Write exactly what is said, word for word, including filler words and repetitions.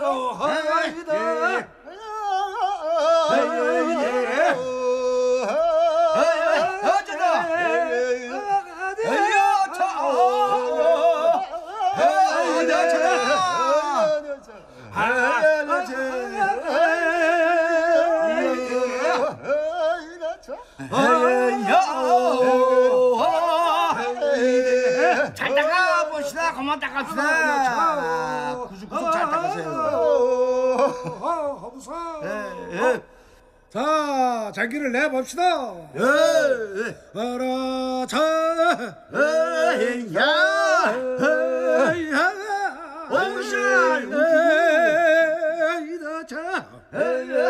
잘 닦아 봅시다. 그만 닦읍시다. 구석구석 잘 닦으세요. 자, 장기를 내봅시다. 예. 알아, 자, 야. 야, 오샤. 자.